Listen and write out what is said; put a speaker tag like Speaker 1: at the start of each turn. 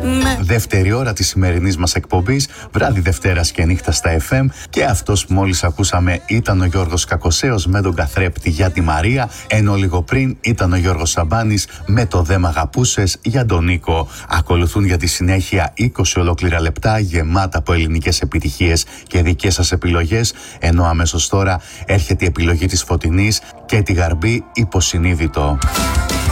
Speaker 1: Δεύτερη ώρα της σημερινής μας εκπομπής, βράδυ Δευτέρας και νύχτα στα FM, και αυτός που μόλις ακούσαμε ήταν ο Γιώργος Κακοσέος με τον καθρέπτη για τη Μαρία, ενώ λίγο πριν ήταν ο Γιώργος Σαμπάνης με το «Δε μ' αγαπούσες» για τον Νίκο. Ακολουθούν για τη συνέχεια 20 ολόκληρα λεπτά γεμάτα από ελληνικές επιτυχίες και δικές σας επιλογές, ενώ αμέσως τώρα έρχεται η επιλογή της Φωτεινής και τη Γαρμπή «Υποσυνείδητο».